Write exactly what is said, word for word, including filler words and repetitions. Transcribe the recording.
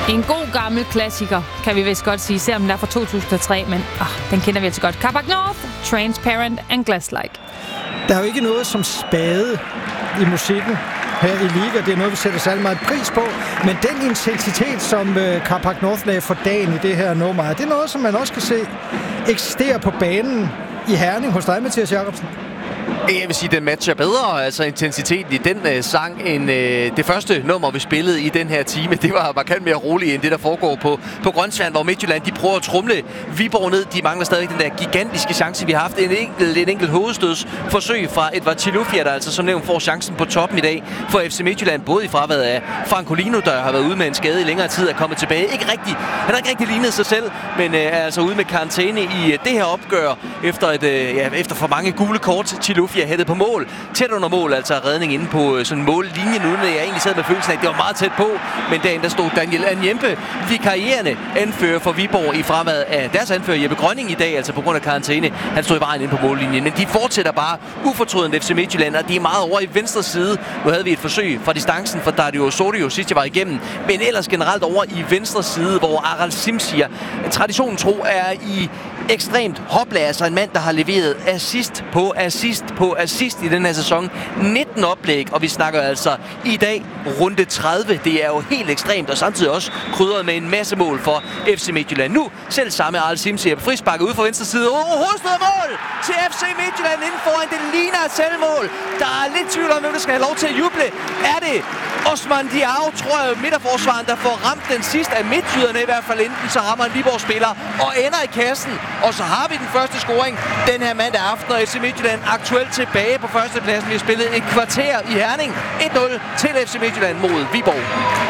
En god gammel klassiker, kan vi vist godt sige, selvom den er fra to tusind og tre, men oh, den kender vi altså godt. Carpac North, Transparent and Glass-like. Der er jo ikke noget som spade i musikken her i Liga. Det er noget, vi sætter særlig meget pris på. Men den intensitet, som uh, Carpac North lagde for dagen i det her nummer, det er noget, som man også kan se eksisterer på banen i Herning hos dig, Mathias Jacobsen. Jeg vil sige, at den matcher bedre, altså intensiteten i den øh, sang, end øh, det første nummer, vi spillede i den her time. Det var markant mere roligt, end det, der foregår på, på Grønsvand, hvor Midtjylland, de prøver at trumle Viborg ned. De mangler stadig den der gigantiske chance. Vi har haft en enkelt, en enkelt hovedstødsforsøg fra Edvard Chilufya, der altså som nævnt får chancen på toppen i dag for F C Midtjylland, både i fraværet af Francolino, der har været ude med en skade i længere tid, er kommet tilbage. Ikke rigtig, han har ikke rigtig lignet sig selv, men øh, er altså ude med karantæne i øh, det her opgør, efter, et, øh, ja, efter for mange gule kort. Chilufya hættet på mål, tæt under mål, altså redning inde på sådan en mållinje, uden at jeg egentlig sad med følelsen af, at det var meget tæt på, men dagen der stod Daniel Anjempe, vikarierende anfører for Viborg i fraværet af deres anfører Jeppe Grønning i dag, altså på grund af karantæne. Han stod i vejen inde på mållinjen, men de fortsætter bare ufortrødent F C Midtjylland, og de er meget over i venstre side. Nu havde vi et forsøg fra distancen for Dario Osorio sidst jeg var igennem, men ellers generelt over i venstre side, hvor Aral Simsier, traditionen tro, er i ekstremt hopla, altså en mand, der har leveret assist på assist på assist i den her sæson. nitten oplæg, og vi snakker altså i dag runde tredive. Det er jo helt ekstremt, og samtidig også krydret med en masse mål for F C Midtjylland. Nu selv samme Aral Simsier på frisparket ude fra venstre side. Oh, hovedstød mål til F C Midtjylland inden foran. Det ligner et selvmål. Der er lidt tvivl om, hvem der skal have lov til at juble. Er det Osman Diao, tror jeg, midterforsvaren, der får ramt den sidste af midtjyderne i hvert fald, enten så rammer en Viborg-spiller og ender i kassen. Og så har vi den første scoring den her mandag aften, og F C Midtjylland aktuelt tilbage på førstepladsen. Vi har spillet et kvarter i Herning. et nul til F C Midtjylland mod Viborg.